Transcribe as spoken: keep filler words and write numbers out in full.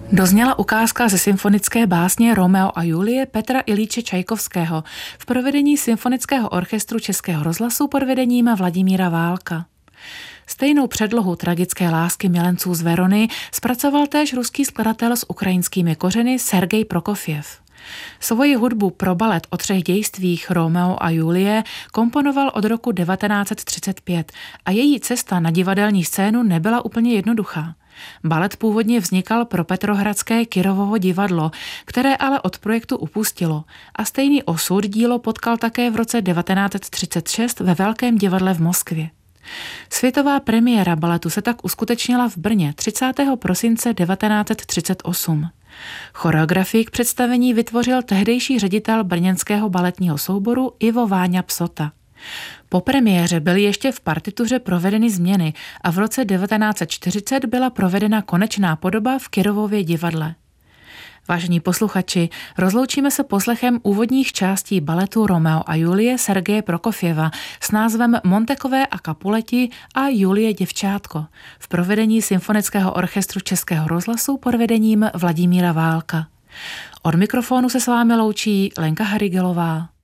Dozněla ukázka ze symfonické básně Romeo a Julie Petra Iljiče Čajkovského v provedení Symfonického orchestru Českého rozhlasu pod vedením Vladimíra Válka. Stejnou předlohu tragické lásky milenců z Verony zpracoval též ruský skladatel s ukrajinskými kořeny Sergej Prokofjev. Svoji hudbu pro balet o třech dějstvích Romeo a Julie komponoval od roku devatenáct set třicet pět a její cesta na divadelní scénu nebyla úplně jednoduchá. Balet původně vznikal pro petrohradské Kyrovovo divadlo, které ale od projektu upustilo a stejný osud dílo potkal také v roce devatenáct set třicet šest ve Velkém divadle v Moskvě. Světová premiéra baletu se tak uskutečnila v Brně třicátého prosince devatenáct set třicet osm. Choreografii k představení vytvořil tehdejší ředitel brněnského baletního souboru Ivo Váňa Psota. Po premiéře byly ještě v partituře provedeny změny a v roce devatenáct set čtyřicet byla provedena konečná podoba v Kyrovově divadle. Vážení posluchači, rozloučíme se poslechem úvodních částí baletu Romeo a Julie Sergeje Prokofjeva s názvem Montekové a Capuleti a Julie děvčátko v provedení Symfonického orchestru Českého rozhlasu pod vedením Vladimíra Válka. Od mikrofonu se s vámi loučí Lenka Harigelová.